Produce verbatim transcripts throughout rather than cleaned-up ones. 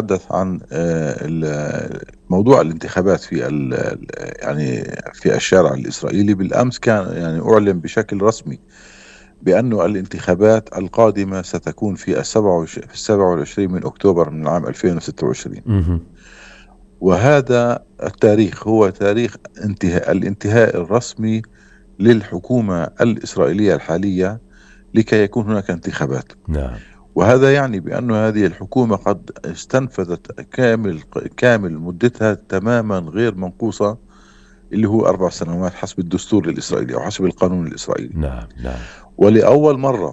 نتحدث عن آه، ال- موضوع الانتخابات في ال- ال- يعني في الشارع الإسرائيلي. بالأمس كان يعني أعلن بشكل رسمي بأن الانتخابات القادمة ستكون في السبعة وعش- في السابع والعشرين من أكتوبر من العام ألفين وستة وعشرين. مهم. وهذا التاريخ هو تاريخ انتهاء الانتهاء الرسمي للحكومة الإسرائيلية الحالية لكي يكون هناك انتخابات. نعم. وهذا يعني بأن هذه الحكومة قد استنفذت كامل كامل مدتها تماما غير منقوصة، اللي هو أربع سنوات حسب الدستور الإسرائيلي أو حسب القانون الإسرائيلي. نعم. نعم. ولأول مرة،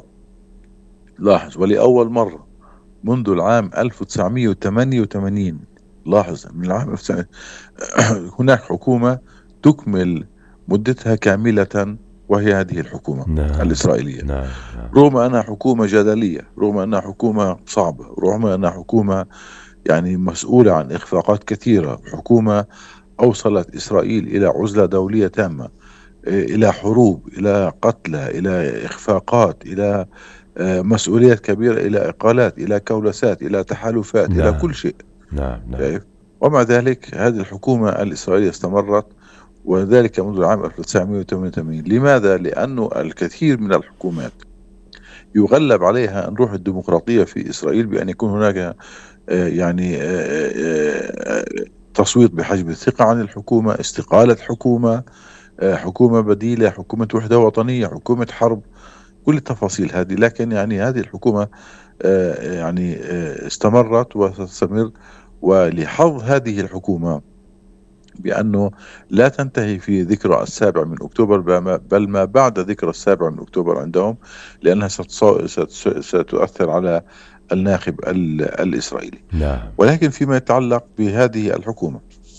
لاحظ، ولأول مرة منذ العام ألف وتسعمئة وثمانية وثمانين، لاحظ، من العام ألف وتسعمئة هناك حكومة تكمل مدتها كاملة، وهي هذه الحكومة نعم. الإسرائيلية. نعم. نعم. رغم أنها حكومة جدلية، رغم أنها حكومة صعبة، رغم أنها حكومة يعني مسؤولة عن إخفاقات كثيرة، حكومة أوصلت إسرائيل إلى عزلة دولية تامة، إلى حروب، إلى قتلى، إلى إخفاقات، إلى آه، مسؤوليات كبيرة، إلى إقالات، إلى كولسات، إلى تحالفات، إلى كل نعم. شيء. نعم. نعم. شايف؟ ومع ذلك هذه الحكومة الإسرائيلية استمرت، وذلك منذ العام ألف وتسعمئة وثمانية وثمانين. لماذا؟ لأنه الكثير من الحكومات يغلب عليها الروح الديمقراطية في إسرائيل بأن يكون هناك آه، يعني آه، آه، آه، تصويت بحجب الثقة عن الحكومة، استقالة حكومة، آه، حكومة بديلة، حكومة وحدة وطنية، حكومة حرب، كل التفاصيل هذه. لكن يعني هذه الحكومة آه، يعني آه، استمرت وستستمر. ولحظ هذه الحكومة بأنه لا تنتهي في ذكرى السابع من أكتوبر، بل بل ما بعد ذكرى السابع من أكتوبر عندهم، لأنها ستص- ست- ستؤثر على الناخب ال- الإسرائيلي. نعم. ولكن فيما يتعلق بهذه الحكومة،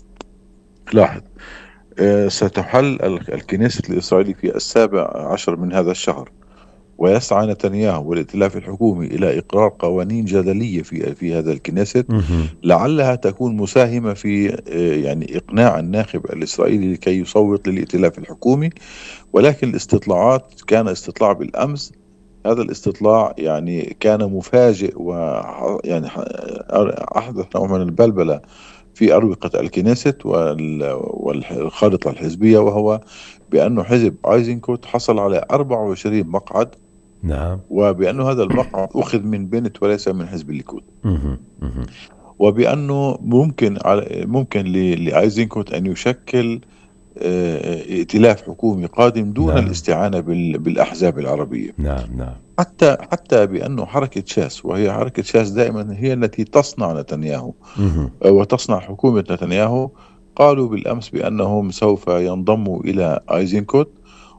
لاحظ، آه، ستحل ال- الكنيسة الإسرائيلي في السابع عشر من هذا الشهر، ويسعى نتنياهو والائتلاف الحكومي إلى إقرار قوانين جدلية في في هذا الكنيست، مهم. لعلها تكون مساهمة في آه، يعني إقناع الناخب الإسرائيلي لكي يصوت للائتلاف الحكومي. ولكن الاستطلاعات، كان استطلاع بالأمس، هذا الاستطلاع يعني كان مفاجئ، و يعني أحدث نوع من البلبلة في أروقة الكنيست وال- والخارطة الحزبية، وهو بأنه حزب أيزنكوت حصل على أربعة وعشرين مقعد، نعم. وبأنه هذا المقعد أخذ من بنت وليس من حزب الليكود، مهم. مهم. وبأنه ممكن على- ممكن ل- لأيزنكوت أن يشكل آه، ائتلاف حكومي قادم دون نعم. الاستعانة بال- بالأحزاب العربية. نعم. نعم. حتى حتى بأنه حركة شاس، وهي حركة شاس دائما هي التي تصنع نتنياهو مهم. آه، وتصنع حكومة نتنياهو، قالوا بالأمس بأنهم سوف ينضموا إلى أيزنكوت،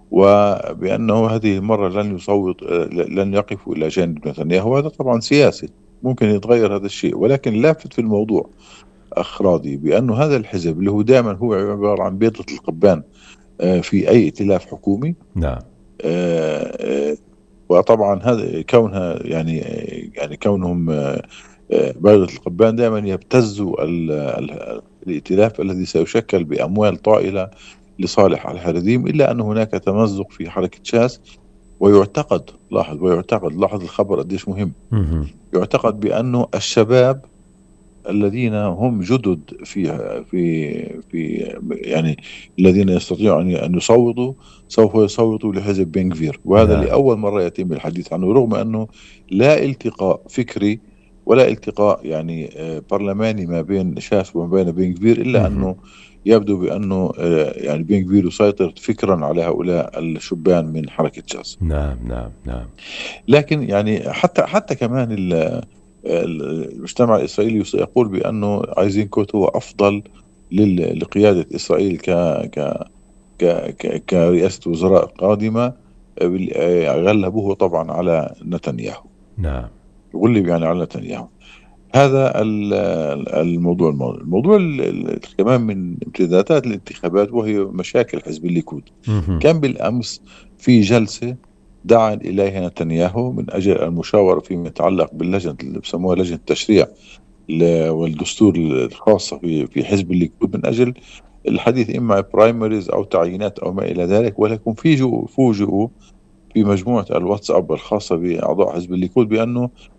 وبأنه هذه المرة لن يصوت آه، لن يقفوا إلى جانب نتنياهو. هذا طبعا سياسي، ممكن يتغير هذا الشيء. ولكن لافت في الموضوع أخ راضي بأنه هذا الحزب اللي هو دائما هو عبارة عن بيضة القبان آه، في أي ائتلاف حكومي، نعم. آه، آه، وطبعا هذا كونها يعني يعني كونهم آه، آه، بيضة القبان دائما يبتزوا ال- ال- الائتلاف الذي سيشكل بأموال طائلة لصالح الحريريم. إلا أن هناك تمزق في حركة شاس، ويعتقد، لاحظ، ويعتقد، لاحظ الخبر قديش مهم، مهم. يعتقد بأنه الشباب الذين هم جدد في في في يعني الذين يستطيعوا أن أن يصوتوا، سوف يصوتوا لحزب بن غفير. وهذا نعم. لأول مرة يتم الحديث عنه، رغم أنه لا التقاء فكري ولا التقاء يعني آه، برلماني ما بين شاس وما بين بن غفير، إلا مهم. أنه يبدو بأنه آه، يعني بن غفير يسيطر فكرا على هؤلاء الشبان من حركة شاس. نعم. نعم. نعم. لكن يعني حتى حتى كمان ال- المجتمع الإسرائيلي يقول بأنه أيزنكوت هو أفضل لل- لقيادة إسرائيل ك ك ك ك كرئاسة وزراء قادمة. بال- غلبوه طبعا على نتنياهو، نعم. غلب يعني على نتنياهو. هذا ال- الموضوع الموضوع, الموضوع ال- ال- كمان من امتدادات الانتخابات، وهي مشاكل حزب الليكود. مهم. كان بالأمس في جلسة دعا إليها نتنياهو من أجل المشاورة فيما يتعلق باللجنة اللي بسموها لجنة التشريع ل- والدستور الخاصة في في حزب الليكود، من أجل الحديث إما برايمريز أو تعيينات أو ما إلى ذلك. ولكن فوجئوا فوجئوا في مجموعة الواتساب الخاصة بأعضاء حزب الليكود بأنه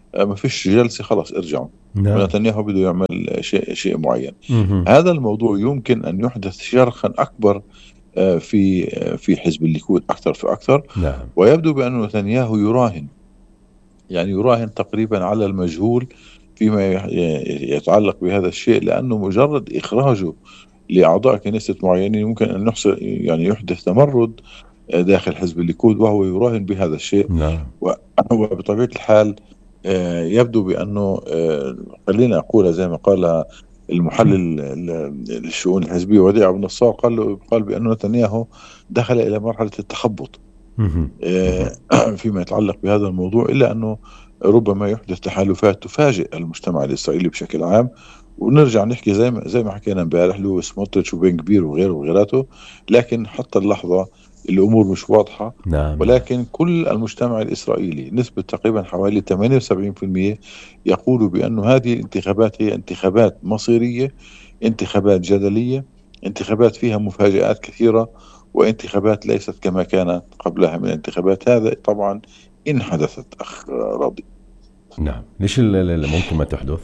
ما فيش جلسة، خلاص ارجعوا، نعم. ونتنياهو بده يعمل شيء شيء معين. مهم. هذا الموضوع يمكن أن يحدث شرخا أكبر في في حزب الليكود أكثر فأكثر. نعم. ويبدو بأن نتنياهو يراهن، يعني يراهن تقريبا على المجهول فيما يتعلق بهذا الشيء، لأنه مجرد إخراجه لأعضاء كنيسة معينين ممكن أن يحصل يعني يحدث تمرد داخل حزب الليكود، وهو يراهن بهذا الشيء. نعم. وبطبيعة الحال يبدو بأنه، خلينا أقول زي ما قال المحلل للشؤون الحزبية وديع بن نصار، قال قال بأنه نتنياهو دخل إلى مرحلة التخبط مهم. فيما يتعلق بهذا الموضوع، إلا أنه ربما يحدث تحالفات تفاجئ المجتمع الإسرائيلي بشكل عام. ونرجع نحكي زي ما زي ما حكينا امبارح، له سموتريتش وبن كبير وغيره وغيراته، لكن حتى اللحظة الأمور مش واضحة. نعم. ولكن كل المجتمع الإسرائيلي نسبة تقريبا حوالي ثمانية وسبعين بالمئة يقولوا بأن هذه الانتخابات هي انتخابات مصيرية، انتخابات جدلية، انتخابات فيها مفاجآت كثيرة، وانتخابات ليست كما كانت قبلها من الانتخابات. هذا طبعا إن حدثت أخ راضي. نعم. ليش اللي ممكن ما تحدث؟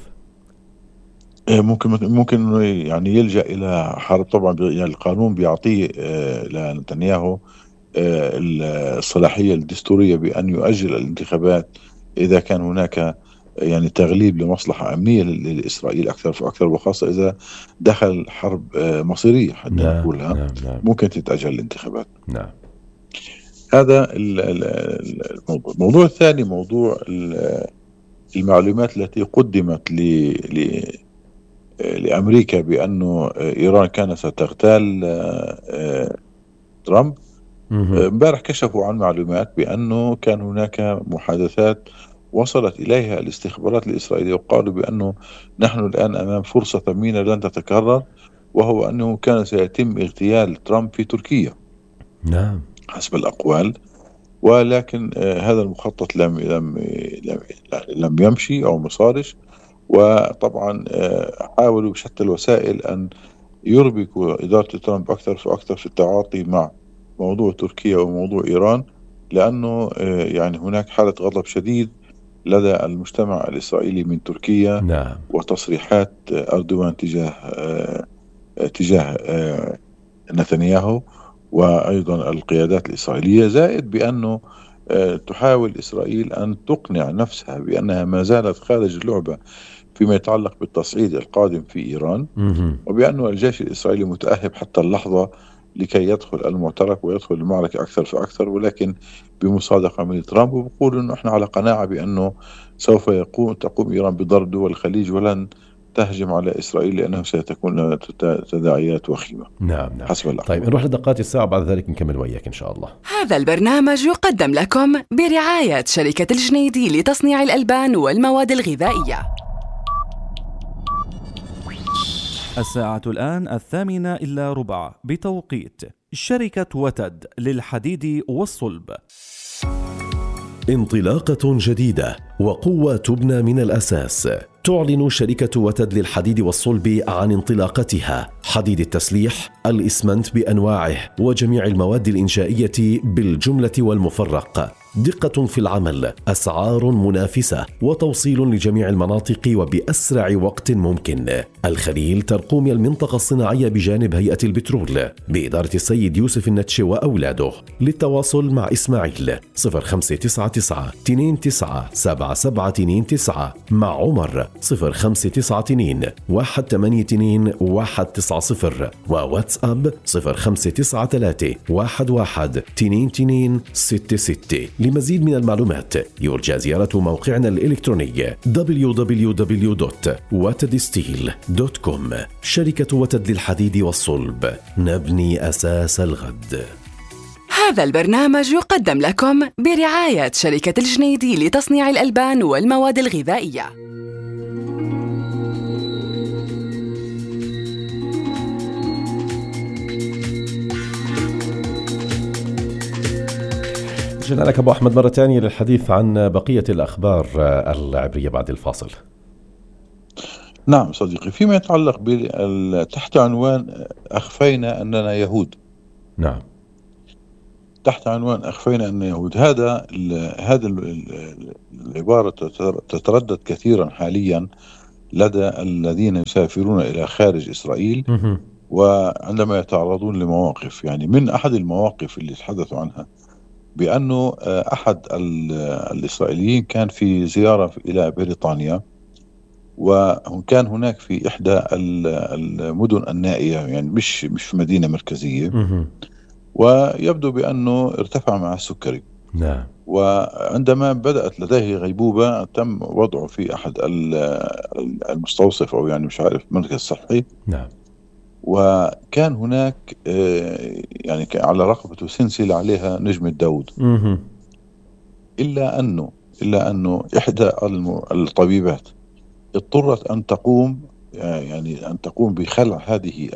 ممكن ممكن يعني يلجأ إلى حرب طبعا. يعني القانون بيعطيه لنتنياهو الصلاحية الدستورية بأن يؤجل الانتخابات إذا كان هناك يعني تغليب لمصلحة أمنية لإسرائيل أكثر فأكثر، وخاصة إذا دخل حرب مصيرية حتى نعم. نقولها. نعم. نعم. ممكن تتأجل الانتخابات. نعم. هذا الموضوع. الموضوع الثاني موضوع المعلومات التي قدمت ل لأمريكا بأنه إيران كانت ستغتال ترامب. امبارح كشفوا عن معلومات بأنه كان هناك محادثات وصلت إليها الاستخبارات الإسرائيلية، وقالوا بأنه نحن الآن أمام فرصة ثمينة لن تتكرر، وهو أنه كان سيتم اغتيال ترامب في تركيا. نعم. حسب الأقوال. ولكن آه هذا المخطط لم لم لم, لم يمشي أو مصارش. وطبعا آه حاولوا بشتى الوسائل أن يربكوا إدارة ترامب أكثر فأكثر في التعاطي مع موضوع تركيا وموضوع إيران، لأنه آه يعني هناك حالة غضب شديد لدى المجتمع الإسرائيلي من تركيا. نعم. وتصريحات أردوغان تجاه آه تجاه آه نتنياهو وأيضا القيادات الإسرائيلية، زائد بأنه تحاول إسرائيل أن تقنع نفسها بأنها ما زالت خارج اللعبة فيما يتعلق بالتصعيد القادم في إيران، وبأنه الجيش الإسرائيلي متأهب حتى اللحظة لكي يدخل المعترك ويدخل المعركة أكثر فأكثر. ولكن بمصادقة من ترامب، وبقول أنه إحنا على قناعة بأنه سوف يقوم تقوم إيران بضرب دول الخليج ولن تهجم على إسرائيل، لأنه ستكون لها تداعيات وخيمة. نعم. نعم. حسب الأقوال. طيب نروح لدقات الساعة، بعد ذلك نكمل وياك إن شاء الله. هذا البرنامج يقدم لكم برعاية شركة الجنيدي لتصنيع الألبان والمواد الغذائية. الساعة الآن الثامنة إلا ربع بتوقيت شركة وتد للحديد والصلب. انطلاقة جديدة وقوة تبنى من الأساس. تعلن شركة وتد للحديد والصلب عن انطلاقتها حديد التسليح، الإسمنت بأنواعه وجميع المواد الإنشائية بالجملة والمفرق. دقة في العمل، أسعار منافسة، وتوصيل لجميع المناطق وبأسرع وقت ممكن. الخليل ترقوم المنطقة الصناعية بجانب هيئة البترول بإدارة السيد يوسف النتش وأولاده. للتواصل مع إسماعيل صفر خمسة تسعة تسعة اثنين تسعة سبعة سبعة اثنين تسعة، مع عمر صفر خمسة تسعة اثنين واحد ثمانية اثنين واحد تسعة صفر، وواتساب صفر خمسة تسعة ثلاثة واحد واحد اثنين اثنين ستة ستة. لمزيد من المعلومات يرجى زيارة موقعنا الإلكتروني دبليو دبليو دبليو دوت وتد ستيل دوت كوم. شركة وتد للحديد والصلب، نبني أساس الغد. هذا البرنامج يقدم لكم برعاية شركة الجنيدي لتصنيع الألبان والمواد الغذائية. جينا لك أبو أحمد مرة تانية للحديث عن بقية الأخبار العبرية بعد الفاصل. نعم صديقي، فيما يتعلق تحت عنوان أخفينا أننا يهود. نعم. تحت عنوان أخفينا أن يهود. هذا هذا العبارة تتردد كثيرا حاليا لدى الذين يسافرون إلى خارج إسرائيل وعندما يتعرضون لمواقف. يعني من أحد المواقف اللي تحدثوا عنها بأنه أحد الإسرائيليين كان في زيارة إلى بريطانيا، وكان هناك في إحدى المدن النائية، يعني مش مش في مدينة مركزية، ويبدو بأنه ارتفع مع السكري. نعم. وعندما بدأت لديه غيبوبة تم وضعه في أحد المستوصف أو يعني مش عارف مركز صحي. نعم. وكان هناك يعني على رقبته سلسلة عليها نجمة داود. إلا أنه إلا أنه إحدى الطبيبات اضطرت أن تقوم يعني أن تقوم بخلع هذه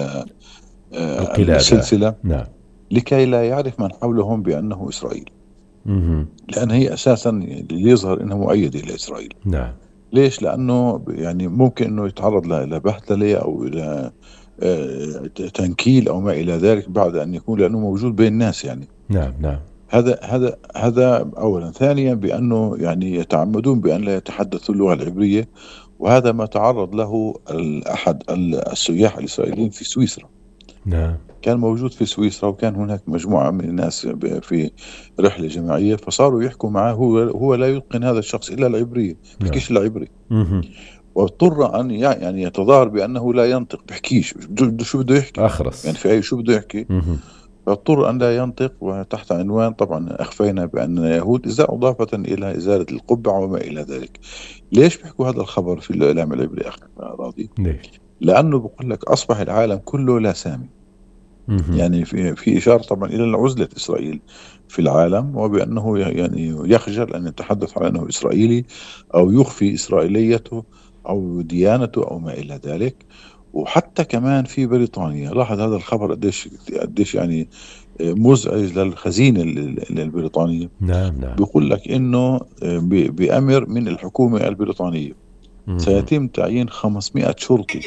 السلسلة. نعم. لكي لا يعرف من حولهم بأنه إسرائيل، لأن هي أساسا يظهر أنه مؤيد إلى إسرائيل. نعم. ليش؟ لأنه يعني ممكن أنه يتعرض لبهدلة أو إلى تنكيل أو ما إلى ذلك بعد أن يكون، لأنه موجود بين الناس يعني. نعم. نعم. هذا هذا هذا أولا. ثانيا بأنه يعني يتعمدون بأن لا يتحدثوا اللغة العبرية، وهذا ما تعرض له أحد السياح الإسرائيليين في سويسرا. نعم. كان موجود في سويسرا وكان هناك مجموعة من الناس في رحلة جماعية، فصاروا يحكوا معه، هو هو لا يتقن هذا الشخص إلا العبرية، بحكيش العبري. واضطر أن يعني يتظاهر بأنه لا ينطق، بحكيش شو بده يحكي، أخرس يعني في أي شو بده يحكي. فاضطر أن لا ينطق، وتحت عنوان طبعا أخفينا بأن يهود، إذا أضافة إلى إزالة القبعة وما إلى ذلك. ليش بيحكوا هذا الخبر في الإعلام العبري أخي راضي؟ لأنه بقول لك أصبح العالم كله لا سامي. يعني في في إشارة طبعا إلى عزلة إسرائيل في العالم، وبأنه يعني يخجل أن يتحدث على أنه إسرائيلي أو يخفي إسرائيليته أو ديانته أو ما إلى ذلك. وحتى كمان في بريطانيا، لاحظ هذا الخبر قديش قديش يعني مزعج للخزينة البريطانية. نعم نعم. بيقول لك إنه بأمر من الحكومة البريطانية سيتم تعيين خمسمائة شرطي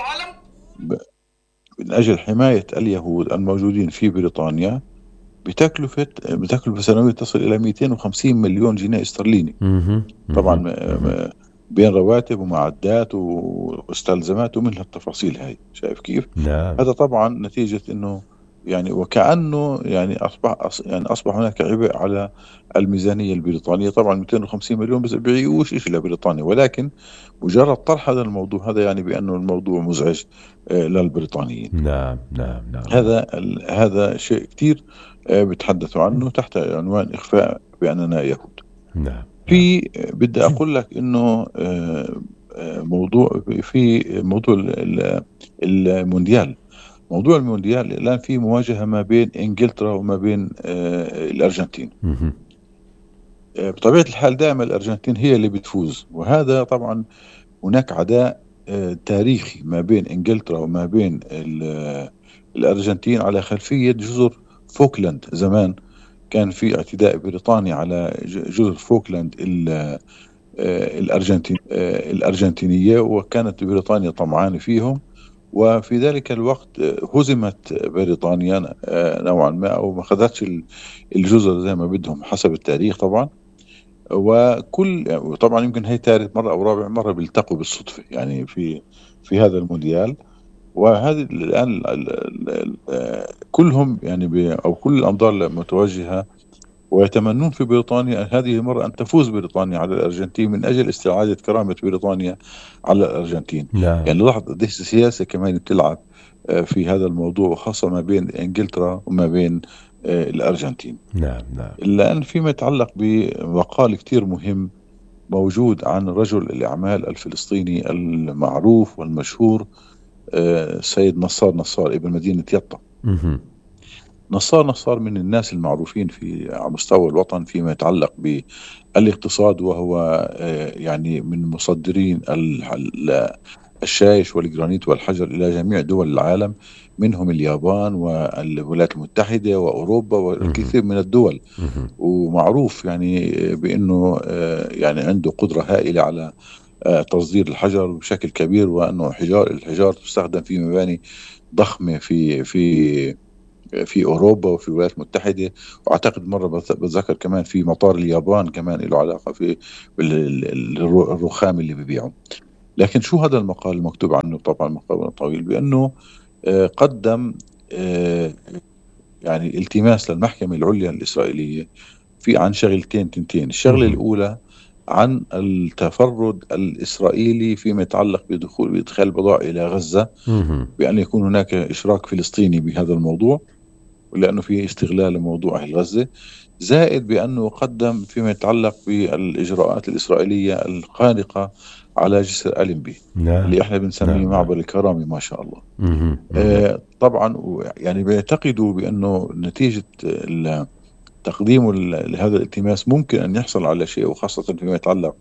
من أجل حماية اليهود الموجودين في بريطانيا بتكلفة بتكلفة سنوية تصل إلى مئتين وخمسين مليون جنيه استرليني. طبعا بين رواتب ومعدات واستلزامات ومن هالتفاصيل هاي، شايف كيف؟ نعم. هذا طبعا نتيجة إنه يعني وكأنه يعني أصبح يعني أصبح هناك عبء على الميزانية البريطانية. طبعا مئتين وخمسين مليون بس بيعيوش إيش لبريطانيا، ولكن مجرد طرح هذا الموضوع هذا يعني بأنه الموضوع مزعج للبريطانيين. نعم نعم نعم. هذا هذا شيء كتير بتحدثوا عنه تحت عنوان إخفاء بأننا يهود. نعم. في بدي أقول لك إنه موضوع في موضوع المونديال موضوع المونديال الآن في مواجهة ما بين إنجلترا وما بين الأرجنتين. بطبيعة الحال دائما الأرجنتين هي اللي بتفوز، وهذا طبعا هناك عداء تاريخي ما بين إنجلترا وما بين الأرجنتين على خلفية جزر فوكلاند. زمان كان في اعتداء بريطاني على جزر فوكلاند الأرجنتين الأرجنتينية، وكانت بريطانيا طمعانة فيهم، وفي ذلك الوقت هزمت بريطانيا نوعا ما أو ما خذتش الجزر زي ما بدهم حسب التاريخ طبعا. وكل طبعا يمكن هي ثالث مرة أو رابع مرة بيلتقوا بالصدفة يعني في في هذا المونديال. وهذه الآن كلهم يعني أو كل الأنظار متوجهة ويتمنون في بريطانيا هذه المرة أن تفوز بريطانيا على الأرجنتين من أجل استعادة كرامة بريطانيا على الأرجنتين. نعم. يعني لاحظ قديش السياسة كمان بتلعب في هذا الموضوع، وخاصة ما بين إنجلترا وما بين الأرجنتين. نعم نعم. إلا أن فيما يتعلق بمقال كتير مهم موجود عن رجل الأعمال الفلسطيني المعروف والمشهور السيد نصار نصار ابن مدينة يطا. نصار نصار من الناس المعروفين في على مستوى الوطن فيما يتعلق بالاقتصاد، وهو يعني من مصدرين الشايش والجرانيت والحجر إلى جميع دول العالم، منهم اليابان والولايات المتحدة وأوروبا والكثير من الدول. ومعروف يعني بأنه يعني عنده قدرة هائلة على تصدير الحجر بشكل كبير، وأنه حجار الحجار تستخدم في مباني ضخمة في في في أوروبا وفي الولايات المتحدة، وأعتقد مرة بتذكر كمان في مطار اليابان كمان له علاقة في الرخام اللي بيبيعه. لكن شو هذا المقال المكتوب عنه؟ طبعا مقال طويل، بأنه قدم يعني التماس للمحكمة العليا الإسرائيلية في عن شغلتين تنتين. الشغلة الأولى عن التفرد الإسرائيلي فيما يتعلق بدخول بإدخال بضائع إلى غزة، بأن يكون هناك إشراك فلسطيني بهذا الموضوع، لأنه في استغلال لموضوع أهل غزة، زائد بأنه قدم فيما يتعلق بالإجراءات الإسرائيلية الخارقة على جسر ألينبي، نعم. اللي احنا بنسميه نعم. معبر الكرامة ما شاء الله. مم. آه طبعا يعني بيعتقدوا بأنه نتيجة تقديمه لهذا الالتماس ممكن أن يحصل على شيء، وخاصة فيما يتعلق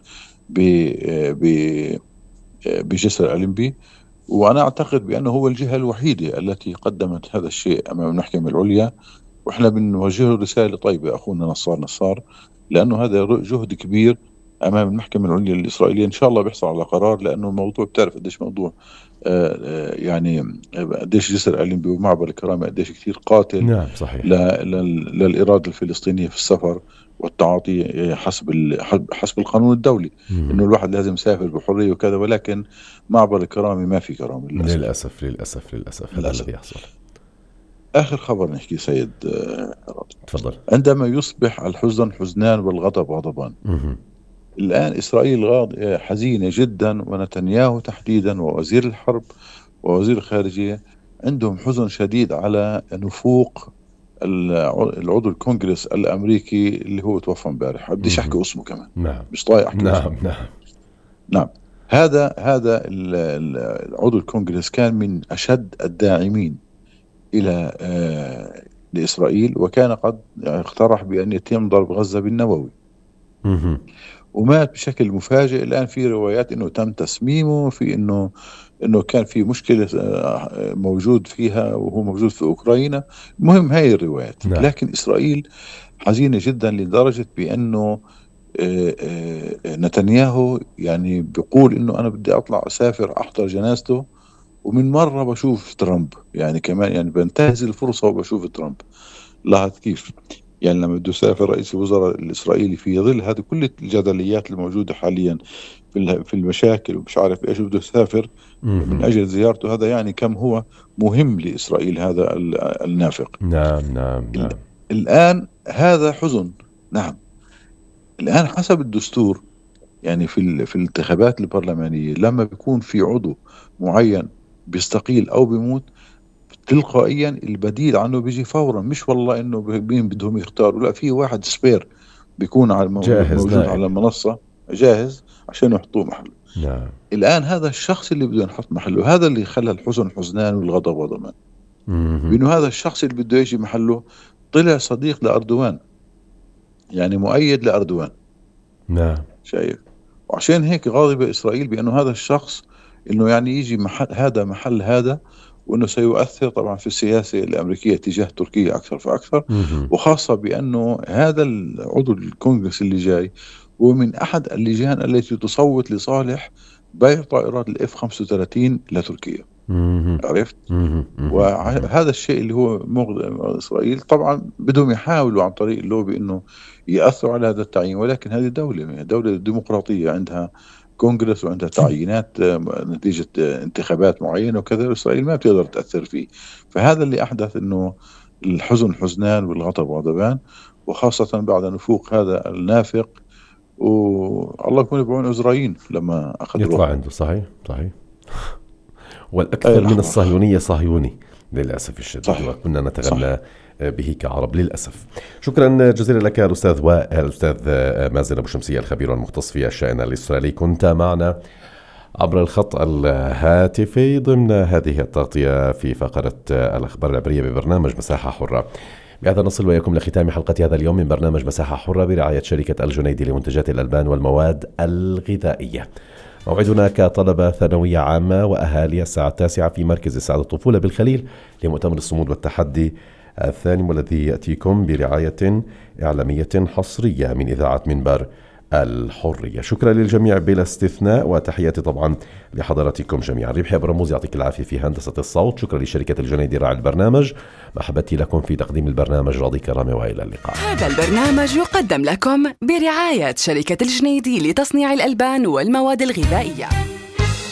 بجسر ألينبي. وأنا أعتقد بأنه هو الجهة الوحيدة التي قدمت هذا الشيء أمام المحكمة العليا، وإحنا بنوجهه رسالة طيبة أخونا نصار نصار، لأنه هذا جهد كبير أمام المحكمة العليا الإسرائيلية. إن شاء الله بيحصل على قرار، لأنه الموضوع بتعرف قديش موضوع آه يعني قديش جسر ألينبي ومعبر الكرامة قديش كثير قاتل. نعم صحيح. للإرادة الفلسطينية في السفر والتعاطي حسب حسب القانون الدولي، مم. إنه الواحد لازم يسافر بحرية وكذا، ولكن معبر الكرامة ما في كرامة للأسف للأسف للأسف, للأسف. هذا الذي يحصل. آخر خبر نحكي سيد تفضل. عندما يصبح الحزن حزنان والغضب غضبان. مم. الآن إسرائيل غاض حزينة جدا، ونتنياهو تحديدا ووزير الحرب ووزير الخارجية عندهم حزن شديد على نفوق العضو الكونغرس الأمريكي اللي هو توفى امبارح، بديش أحكي اسمه كمان. نعم. مش طايق أحكي نعم اسمه. نعم نعم. هذا هذا العضو الكونغرس كان من أشد الداعمين إلى آه لإسرائيل، وكان قد اقترح بأن يتم ضرب غزة بالنووي. مم. ومات بشكل مفاجئ. الآن في روايات إنه تم تسميمه، في إنه إنه كان في مشكلة موجود فيها وهو موجود في أوكرانيا. المهم هاي الروايات. نعم. لكن إسرائيل حزينة جدا لدرجة بأنه نتنياهو يعني بيقول إنه أنا بدي أطلع أسافر أحضر جنازته، ومن مرة بشوف ترامب يعني كمان، يعني بنتهز الفرصة وبشوف ترامب. لاحظ كيف يعني لما بده يسافر رئيس الوزراء الإسرائيلي في ظل هذه كل الجدليات الموجودة حاليا في المشاكل ومش عارف إيش، بده يسافر من أجل زيارته. هذا يعني كم هو مهم لإسرائيل هذا النافق. نعم نعم نعم. الآن هذا حزن. نعم. الآن حسب الدستور يعني في في الانتخابات البرلمانية، لما بيكون في عضو معين بيستقيل أو بيموت، تلقائيا البديل عنه بيجي فورا. مش والله انه مين بدهم يختاروا، لا، في واحد سبير بيكون على موجود نائب على المنصة جاهز عشان يحطوه محله. نعم. الآن هذا الشخص اللي بده ينحط محله، هذا اللي خلى الحزن حزنان والغضب غضبان، بأنه هذا الشخص اللي بده يجي محله طلع صديق لأردوان، يعني مؤيد لأردوان. نعم. شايف؟ وعشان هيك غاضبة إسرائيل بأنه هذا الشخص إنه يعني يجي محل هذا محل هذا، وأنه سيؤثر طبعا في السياسة الأمريكية تجاه تركيا أكثر فأكثر. مم. وخاصة بأنه هذا العضو الكونغرس اللي جاي هو من أحد اللجان التي تصوت لصالح بيع طائرات الاف خمسة وثلاثين لتركيا. مم. عرفت؟ مم. وهذا الشيء اللي هو مغضب إسرائيل. طبعا بدهم يحاولوا عن طريق اللوبي إنه يأثروا على هذا التعيين، ولكن هذه دولة دولة ديمقراطية عندها كونغرس وعندها تعيينات نتيجة انتخابات معينة وكذا، إسرائيل ما بتقدر تأثر فيه. فهذا اللي أحدث إنه الحزن حزنان والغضب غضبان، وخاصة بعد نفوق هذا النافق. والله يكون بعون إسرائيل لما أخذ يطلع روح. عنده. صحيح صحيح. والأكثر من الصهيونية صهيوني للأسف الشديد، وكنا نتغنى به كعرب للأسف. شكرا جزيلا لك الأستاذ والأستاذ مازن أبو شمسية الخبير المختص في الشأن الإسرائيلي، كنت معنا عبر الخط الهاتفي ضمن هذه التغطية في فقرة الأخبار العبرية ببرنامج مساحة حرة. بهذا نصل وياكم لختام حلقة هذا اليوم من برنامج مساحة حرة برعاية شركة الجنيدي لمنتجات الألبان والمواد الغذائية. موعدنا كطلبة ثانوية عامة وأهالي الساعة التاسعة في مركز إسعاد الطفولة بالخليل لمؤتمر الصمود والتحدي الثاني، والذي يأتيكم برعاية إعلامية حصرية من إذاعة منبر الحرية. شكرا للجميع بلا استثناء، وتحياتي طبعا لحضراتكم جميعا. ربحي برموز يعطيك العافية في هندسة الصوت. شكرا لشركة الجنيدي راعي البرنامج. محبتي لكم في تقديم البرنامج راضي كرامة، وإلى اللقاء. هذا البرنامج يقدم لكم برعاية شركة الجنيدي لتصنيع الألبان والمواد الغذائية.